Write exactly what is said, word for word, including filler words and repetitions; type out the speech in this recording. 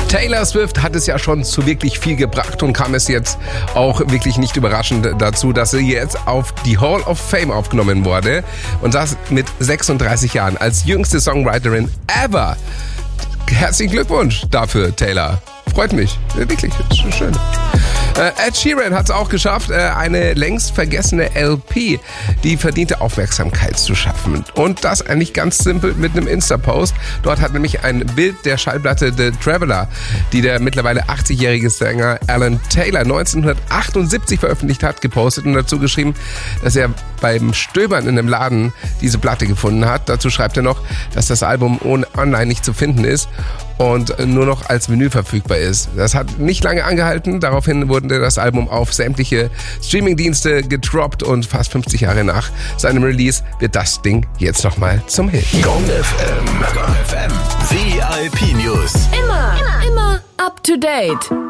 Taylor Swift hat es ja schon zu wirklich viel gebracht und kam es jetzt auch wirklich nicht überraschend dazu, dass sie jetzt auf die Hall of Fame aufgenommen wurde und das mit sechsunddreißig Jahren als jüngste Songwriterin ever. Herzlichen Glückwunsch dafür, Taylor. Freut mich. Wirklich, ist schön. Ed Sheeran hat es auch geschafft, eine längst vergessene L P, die verdiente Aufmerksamkeit zu schaffen. Und das eigentlich ganz simpel mit einem Insta-Post. Dort hat nämlich ein Bild der Schallplatte The Traveler, die der mittlerweile achtzigjährige Sänger Alan Taylor neunzehnhundertachtundsiebzig veröffentlicht hat, gepostet und dazu geschrieben, dass er beim Stöbern in einem Laden diese Platte gefunden hat. Dazu schreibt er noch, dass das Album online nicht zu finden ist und nur noch als Vinyl verfügbar ist. Das hat nicht lange angehalten. Daraufhin wurde das Album auf sämtliche Streamingdienste gedroppt und fast fünfzig Jahre nach seinem Release wird das Ding jetzt nochmal zum Hit. Gong F M, Gong F M, V I P News. Immer, immer, immer up to date.